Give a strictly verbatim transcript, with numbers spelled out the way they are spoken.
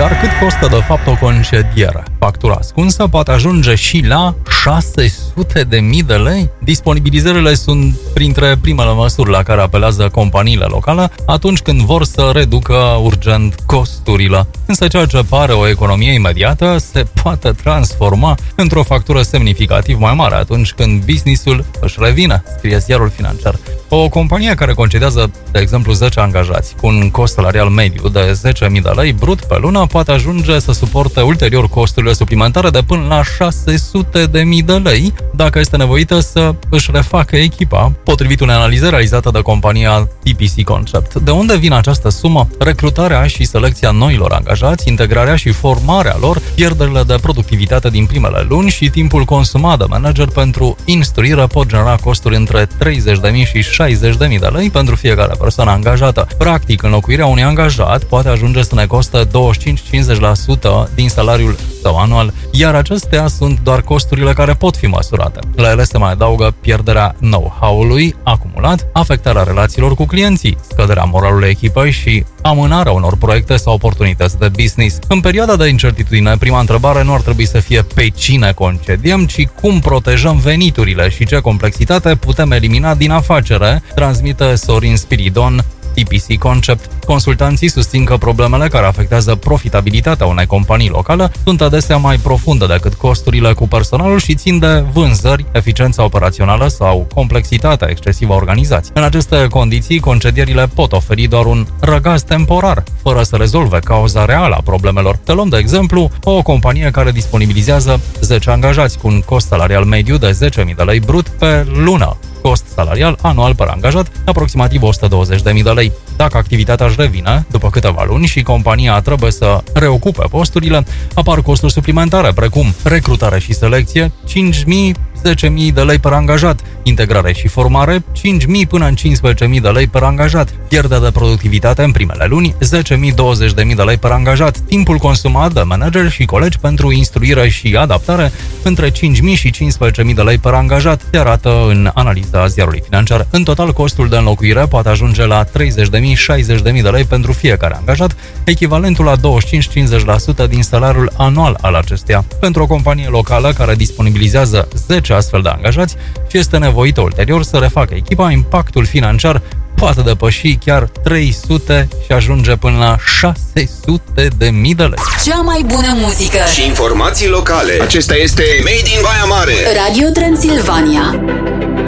Dar cât costă de fapt o concediere? Factura ascunsă poate ajunge și la șase sute de mii de lei. Disponibilizările sunt printre primele măsuri la care apelează companiile locale atunci când vor să reducă urgent costurile. Însă ceea ce pare o economie imediată se poate transforma într-o factură semnificativ mai mare atunci când businessul își revine, scrie ziarul Financiar. O companie care concedează, de exemplu, zece angajați cu un cost salarial mediu de zece mii de lei brut pe lună poate ajunge să suporte ulterior costurile suplimentare de până la șase sute de mii de lei dacă este nevoită să își refacă echipa, potrivit unei analize realizată de compania T P C Concept. De unde vine această sumă? Recrutarea și selecția noilor angajați, integrarea și formarea lor, pierderile de productivitate din primele luni și timpul consumat de manager pentru instruire pot genera costuri între treizeci de mii și șaizeci de mii de lei pentru fiecare persoană angajată. Practic, înlocuirea unui angajat poate ajunge să ne coste douăzeci și cinci - cincizeci la sută din salariul său anual, iar acestea sunt doar costurile care pot fi măsurate. La ele se mai adaugă pierderea know-how-ului acumulat, afectarea relațiilor cu clienții, scăderea moralului echipei și amânarea unor proiecte sau oportunități de business. În perioada de incertitudine, prima întrebare nu ar trebui să fie pe cine concediem, ci cum protejăm veniturile și ce complexitate putem elimina din afacere, transmite Sorin Spiridon, T P C Concept. Consultanții susțin că problemele care afectează profitabilitatea unei companii locale sunt adesea mai profunde decât costurile cu personalul și țin de vânzări, eficiența operațională sau complexitatea excesivă a organizației. În aceste condiții, concedierile pot oferi doar un răgaz temporar, fără să rezolve cauza reală a problemelor. Să luăm de exemplu o companie care disponibilizează zece angajați cu un cost salarial mediu de zece mii de lei brut pe lună. Cost salarial anual per angajat, aproximativ o sută douăzeci de mii de lei. Dacă activitatea își revine după câteva luni și compania trebuie să reocupe posturile, apar costuri suplimentare, precum recrutare și selecție, cinci mii - zece mii de lei per angajat, integrare și formare, cinci mii până în cincisprezece mii de lei per angajat, pierdere de productivitate în primele luni, zece mii - douăzeci de mii de lei per angajat, timpul consumat de manager și colegi pentru instruire și adaptare, între cinci mii și cincisprezece mii de lei per angajat, se arată în analiza ziarului Financiar. În total, costul de înlocuire poate ajunge la treizeci de mii - șaizeci de mii de lei pentru fiecare angajat, echivalentul la douăzeci și cinci - cincizeci la sută din salariul anual al acestuia. Pentru o companie locală care disponibilizează zece astfel de angajați și este nevoită ulterior să refacă echipa, impactul financiar poate depăși chiar trei sute și ajunge până la șase sute de mii de lei. Cea mai bună muzică și informații locale. Acesta este Made in Baia Mare. Radio Transilvania.